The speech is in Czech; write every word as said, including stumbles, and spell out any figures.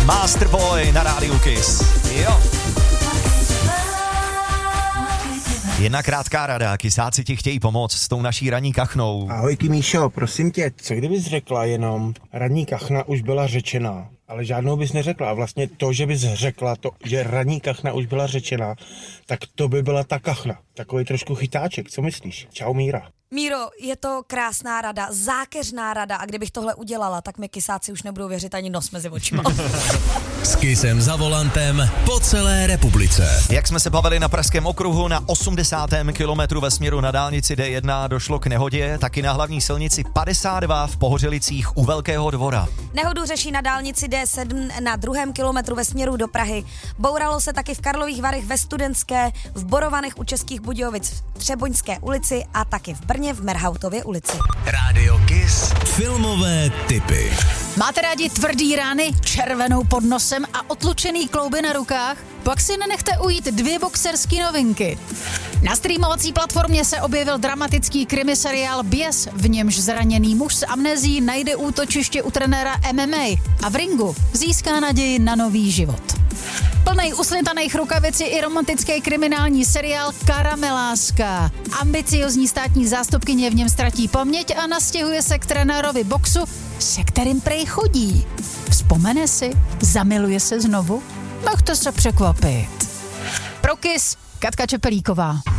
Masterboy na rádiu Kiss. Jo. Jedna krátká rada, kysáci ti chtějí pomoct s tou naší ranní kachnou. Ahoj Míšo, prosím tě, co kdybys řekla jenom, ranní kachna už byla řečená, ale žádnou bys neřekla. A vlastně to, že bys řekla to, že ranní kachna už byla řečená, tak to by byla ta kachna. Takový trošku chytáček, co myslíš? Čau Míra. Míro, je to krásná rada, zákeřná rada a kdybych tohle udělala, tak mi kysáci už nebudou věřit ani nos mezi očima. S Kissem za volantem po celé republice. Jak jsme se bavili na Pražském okruhu, na osmdesátém kilometru ve směru na dálnici D jedna došlo k nehodě, taky na hlavní silnici padesát dva v Pohořelicích u Velkého Dvora. Nehodu řeší na dálnici D sedm na druhém kilometru ve směru do Prahy. Bouralo se taky v Karlových Varech ve Studentské, v Borovanech u Českých Budějovic v Třeboňské ulici a taky v Brně v Merhautově ulici. Rádio Kiss. Filmové tipy. Máte rádi tvrdý rány, červenou pod nosem a otlučený klouby na rukách? Pak si nenechte ujít dvě boxerský novinky. Na streamovací platformě se objevil dramatický krimiseriál Běs, v němž zraněný muž s amnézií najde útočiště u trenéra M M A a v ringu získá naději na nový život. Plnej uslintaných rukavic je i romantický kriminální seriál Karameláska. Ambiciozní státní zástupkyně v něm ztratí paměť a nastěhuje se k trenérovi boxu, se kterým prej chodí. Vzpomene si? Zamiluje se znovu? Nechte se překvapit. Pro Kiss, Katka Čepelíková.